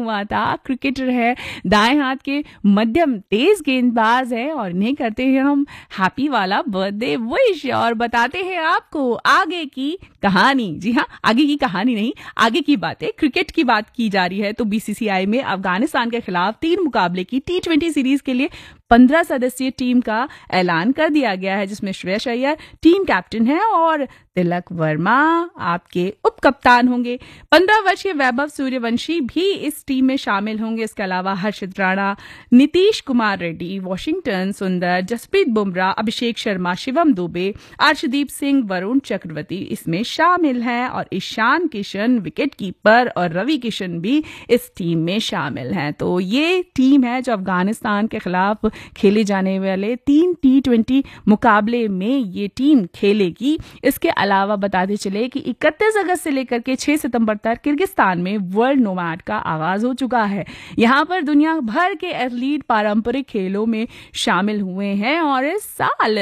हुआ था। क्रिकेटर है, दाएं हाथ के मध्यम तेज गेंदबाज है और इन्हें करते हैं हम हैप्पी वाला बर्थडे विश और बताते हैं आपको आगे की कहानी। जी हाँ, आगे की कहानी नहीं, आगे की बातें। क्रिकेट की बात की जा रही है तो बीसीसीआई में अफगानिस्तान के खिलाफ 3 मुकाबले की T20 सीरीज के लिए 15 सदस्यीय टीम का ऐलान कर दिया गया है, जिसमें श्रेयस अय्यर टीम कैप्टन है और तिलक वर्मा आपके उप कप्तान होंगे। 15 वर्षीय वैभव सूर्यवंशी भी इस टीम में शामिल होंगे। इसके अलावा हर्षित राणा, नीतीश कुमार रेड्डी, वॉशिंगटन सुंदर, जसप्रीत बुमराह, अभिषेक शर्मा, शिवम दुबे, अर्शदीप सिंह, वरुण चक्रवर्ती इसमें शामिल हैं और ईशान किशन विकेट कीपर और रवि किशन भी इस टीम में शामिल हैं। तो ये टीम है जो अफगानिस्तान के खिलाफ खेले जाने वाले 3 T20 मुकाबले में ये टीम खेलेगी। इसके अलावा बताते चले कि 31 अगस्त से लेकर के 6 सितंबर तक किर्गिस्तान में वर्ल्ड नोमैड का आगाज हो चुका है। यहाँ पर दुनिया भर के एथलीट पारंपरिक खेलों में शामिल हुए हैं और इस साल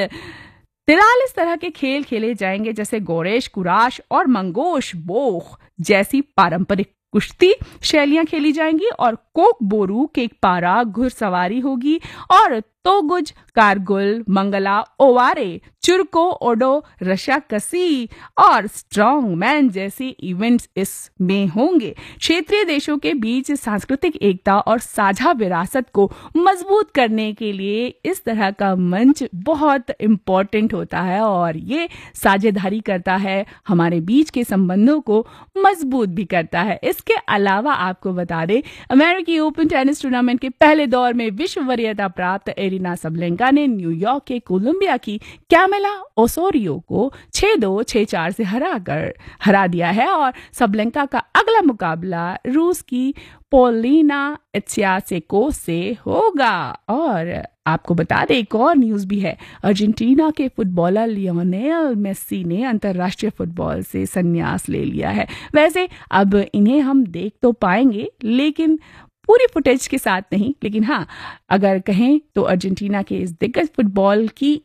43 तरह के खेल खेले जाएंगे, जैसे गोरेश, कुराश और मंगोश बोख जैसी पारंपरिक कुश्ती शैलियां खेली जाएंगी और कोक बोरू, केक पारा, घुड़सवारी होगी और तोगुज, कारगुल, मंगला, ओवारे, चुरको, ओडो, रशाकसी और स्ट्रॉन्ग मैन जैसे इवेंट्स इसमें होंगे। क्षेत्रीय देशों के बीच सांस्कृतिक एकता और साझा विरासत को मजबूत करने के लिए इस तरह का मंच बहुत इम्पोर्टेंट होता है और ये साझेदारी करता है, हमारे बीच के संबंधों को मजबूत भी करता है। इसके अलावा आपको बता दें, अमेरिकी ओपन टेनिस टूर्नामेंट के पहले दौर में विश्व वरीयता प्राप्त एरिना सबलेंका ने न्यूयॉर्क के कोलंबिया की कैमिला ओसोरियो को 6-2, 6-4 से हरा दिया है और सबलेंका का अगला मुकाबला रूस की पोलिना इत्सियासेको से होगा। और आपको बता दें एक और न्यूज भी है, अर्जेंटीना के फुटबॉलर लियोनेल मेसी ने अंतर्राष्ट्रीय फुटबॉल से संन्यास ले लिया है। वैसे अब इन्हें हम देख तो पाएंगे लेकिन पूरी फुटेज के साथ नहीं, लेकिन हाँ अगर कहें तो अर्जेंटीना के इस दिग्गज फुटबॉल की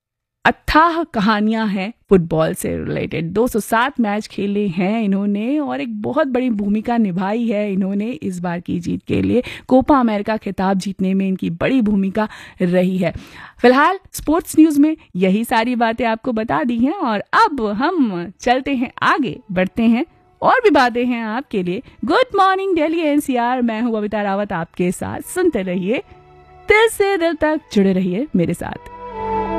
अथाह कहानियां हैं फुटबॉल से रिलेटेड। 207 मैच खेले हैं इन्होंने और एक बहुत बड़ी भूमिका निभाई है इन्होंने इस बार की जीत के लिए। कोपा अमेरिका खिताब जीतने में इनकी बड़ी भूमिका रही है। फिलहाल स्पोर्ट्स न्यूज में यही सारी बातें आपको बता दी हैं और अब हम चलते हैं आगे, बढ़ते हैं और भी बातें हैं आपके लिए। गुड मॉर्निंग दिल्ली एनसीआर, मैं हूं बबीता रावत आपके साथ। सुनते रहिए, दिल से दिल तक जुड़े रहिए मेरे साथ।